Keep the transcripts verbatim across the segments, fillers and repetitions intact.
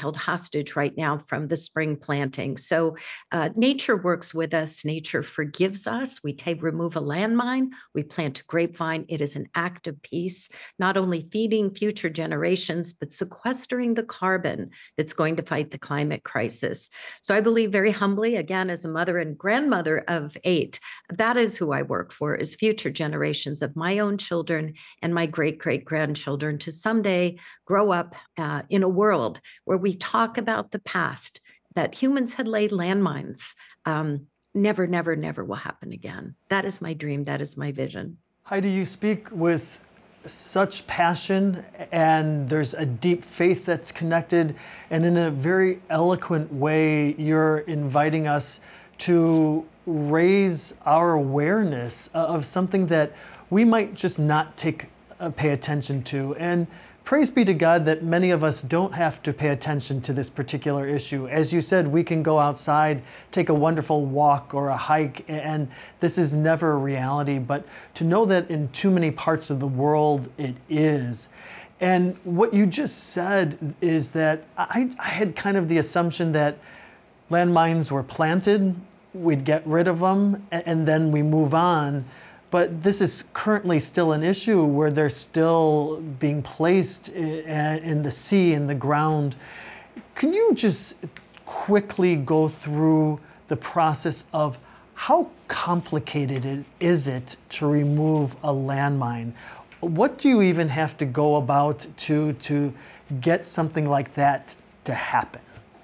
held hostage right now from the spring planting. So uh, nature works with us. Nature forgives us. We take remove a landmine. We plant a grapevine. It is an act of peace, not only feeding future generations, but sequestering the carbon that's going to fight the climate crisis. So I believe very humbly, again, as a mother and grandmother of eight, that is who I work for, is future generations of my own children and my great great grandchildren to someday grow up uh, in a world where we talk about the past, that humans had laid landmines. Um, never, never, never will happen again. That is my dream. That is my vision. Heidi, you speak with such passion, and there's a deep faith that's connected, and in a very eloquent way, you're inviting us to raise our awareness of something that we might just not take uh, pay attention to. And praise be to God that many of us don't have to pay attention to this particular issue. As you said, we can go outside, take a wonderful walk or a hike, and this is never a reality. But to know that in too many parts of the world it is. And what you just said is that I, I had kind of the assumption that landmines were planted, we'd get rid of them, and then we move on. But this is currently still an issue where they're still being placed in the sea, in the ground. Can you just quickly go through the process of how complicated it is it to remove a landmine? What do you even have to go about to, to get something like that to happen?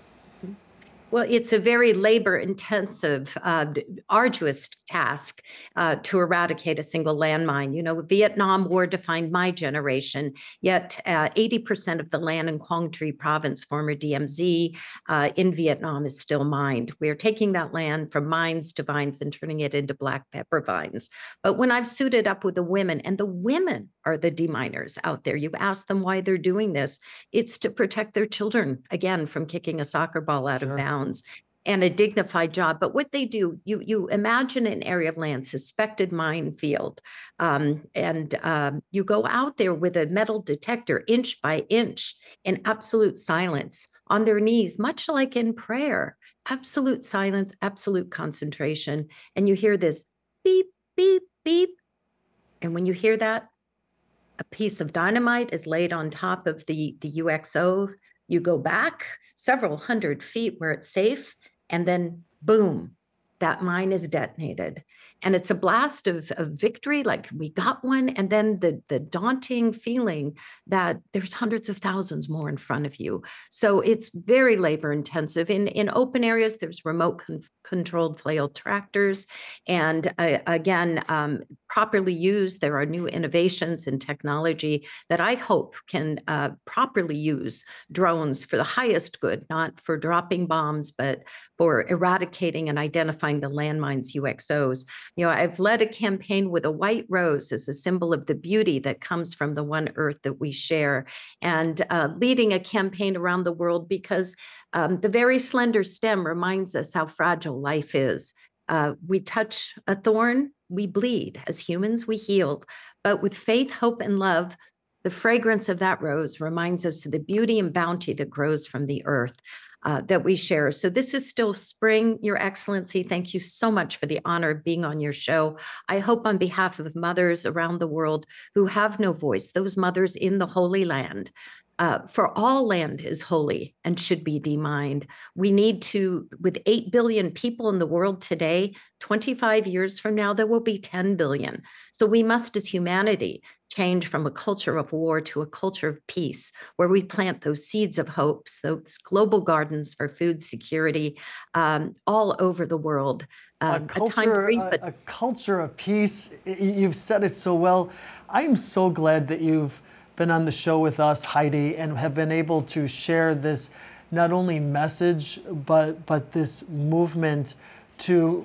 Well, it's a very labor-intensive, uh, arduous task uh, to eradicate a single landmine. You know, Vietnam War defined my generation, yet uh, eighty percent of the land in Quang Tri province, former D M Z, uh, in Vietnam is still mined. We are taking that land from mines to vines and turning it into black pepper vines. But when I've suited up with the women, and the women are the deminers out there, you ask them why they're doing this, it's to protect their children, again, from kicking a soccer ball out Sure. of bounds. And a dignified job. But what they do, you you imagine an area of land, suspected minefield, um, and um, you go out there with a metal detector, inch by inch, in absolute silence, on their knees, much like in prayer, absolute silence, absolute concentration. And you hear this beep, beep, beep. And when you hear that, a piece of dynamite is laid on top of the, the U X O. You go back several hundred feet where it's safe, and then boom, that mine is detonated. And it's a blast of, of victory, like we got one, and then the, the daunting feeling that there's hundreds of thousands more in front of you. So it's very labor intensive. In, in open areas, there's remote con controlled flail tractors. And uh, again, um, properly used, there are new innovations in technology that I hope can uh, properly use drones for the highest good, not for dropping bombs, but for eradicating and identifying the landmines, U X Os. You know, I've led a campaign with a white rose as a symbol of the beauty that comes from the one earth that we share, and uh, leading a campaign around the world because um, the very slender stem reminds us how fragile life is. Uh, we touch a thorn, we bleed. As humans, we heal. But with faith, hope, and love, the fragrance of that rose reminds us of the beauty and bounty that grows from the earth uh, that we share. So this is still spring, Your Excellency. Thank you so much for the honor of being on your show. I hope on behalf of mothers around the world who have no voice, those mothers in the Holy Land, Uh, for all land is holy and should be demined. We need to, with eight billion people in the world today, twenty-five years from now, there will be ten billion. So we must, as humanity, change from a culture of war to a culture of peace, where we plant those seeds of hopes, those global gardens for food security um, all over the world. Um, a, culture, a, read, but... a culture of peace. You've said it so well. I am so glad that you've been on the show with us, Heidi, and have been able to share this not only message, but, but this movement to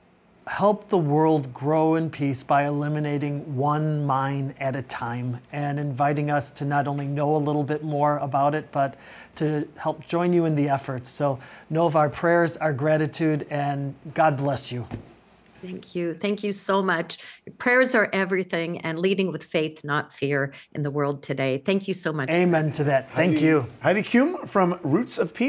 help the world grow in peace by eliminating one mine at a time, and inviting us to not only know a little bit more about it, but to help join you in the efforts. So know of our prayers, our gratitude, and God bless you. Thank you. Thank you so much. Prayers are everything, and leading with faith, not fear, in the world today. Thank you so much. Amen to that. Thank Heidi, you. Heidi Kuhm from Roots of Peace.